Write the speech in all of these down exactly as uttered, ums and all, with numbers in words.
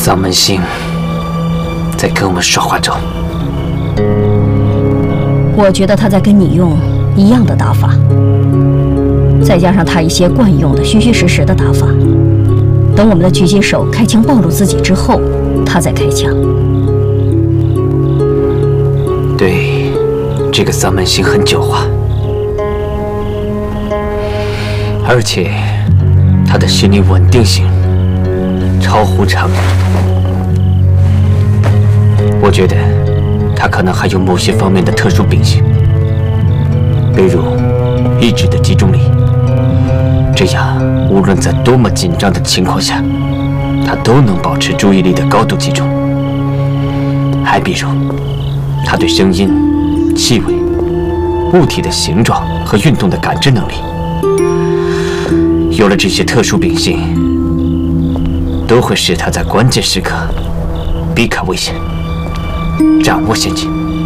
丧门星在跟我们耍花招。 我觉得他在跟你用一样的打法，再加上他一些惯用的虚虚实实的打法。等我们的狙击手开枪暴露自己之后，他再开枪。 对，这个丧门星很狡猾，而且他的心理稳定性超乎常人。我觉得他可能还有某些方面的特殊秉性，比如意志的集中力。这样，无论在多么紧张的情况下，他都能保持注意力的高度集中。还比如，他对声音、气味、物体的形状和运动的感知能力。有了这些特殊秉性，都会使他在关键时刻避开危险，掌握先机。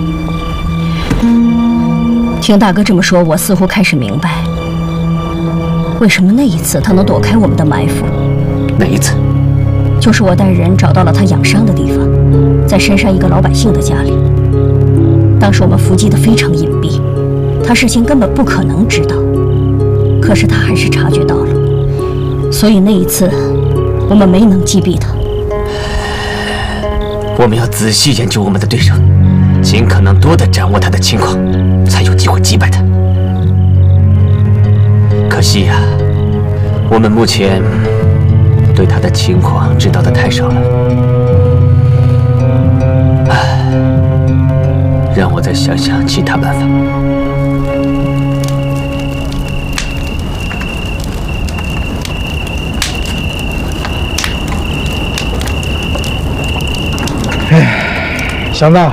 听大哥这么说，我似乎开始明白，为什么那一次他能躲开我们的埋伏。 哪一次？ 就是我带人找到了他养伤的地方，在深山一个老百姓的家里。当时我们伏击得非常隐蔽，他事情根本不可能知道，可是他还是察觉到了，所以那一次我们没能击毙他。 我们要仔细研究我们的对手，尽可能多地掌握他的情况，才有机会击败他。可惜呀、啊，我们目前对他的情况知道的太少了。唉，让我再想想其他办法。 哎，祥子，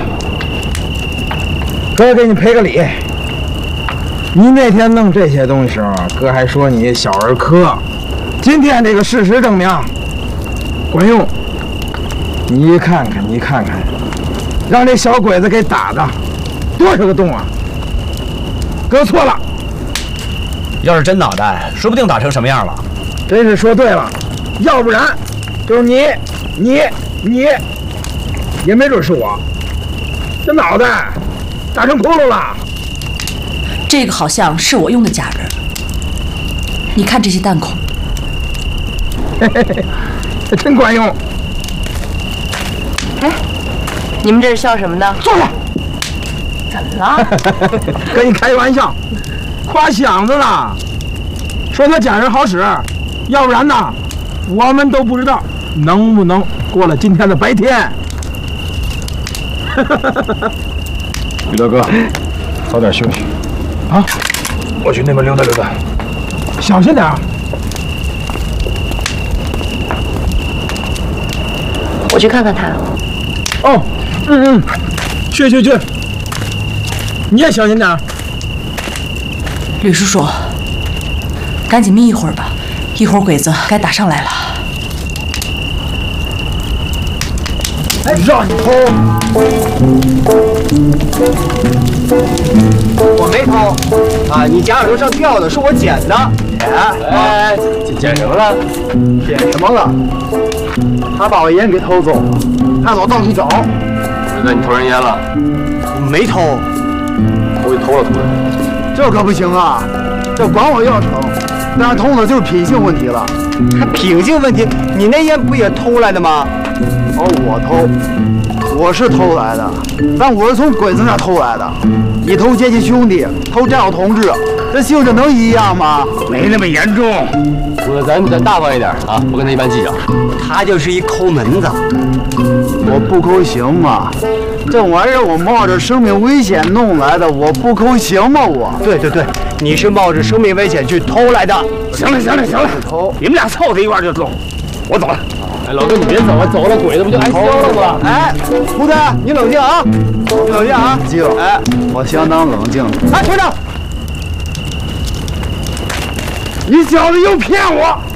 哥给你赔个礼。你那天弄这些东西时候，哥还说你小儿科。今天这个事实证明，管用。你看看，你看看，让这小鬼子给打的，多少个洞啊！哥错了。 要是真脑袋，说不定打成什么样了。 真是说对了，要不然就是你，你，你，也没准是我。这脑袋打成窟窿了。 这个好像是我用的假人，你看这些弹孔。 嘿嘿嘿，真管用！ 哎，你们这是笑什么呢？ 坐下。 怎么了？ 跟你开玩笑，夸响子呢，说他假人好使，要不然呢，我们都不知道能不能过了今天的白天。 于大哥，早点休息。 啊， 我去那边溜达溜达， 小心点。 我去看看他。 哦，嗯嗯，去去去，你也小心点。 吕叔叔，赶紧眯一会儿吧，一会儿鬼子该打上来了。 哎，让你偷！ 我没偷啊！你甲板楼上掉的是我捡的。哎，捡捡什么了？捡什么了？他把我烟给偷走了，害我到处找。 鬼子，你偷人烟了？ 我没偷， 我给偷了偷了。 这可不行啊！这管我要成，但偷的就是品性问题了。还品性问题？你那烟不也偷来的吗？哦，我偷，我是偷来的，但我是从鬼子那偷来的。你偷阶级兄弟，偷战友同志，这性质能一样吗？ 没那么严重。哥，咱咱大方一点啊，不跟他一般计较。 他就是一抠门子，我不抠行吗？这玩意儿我冒着生命危险弄来的，我不抠行吗？我对对对，你是冒着生命危险去偷来的。 行了行了行了， 偷， 你们俩凑在一块就走，我走了。哎，老哥你别走啊，走了鬼子不就挨削了吗？ 哎，胡子，你冷静啊，你冷静啊，静。哎，我相当冷静。哎，团长，你小子又骗我！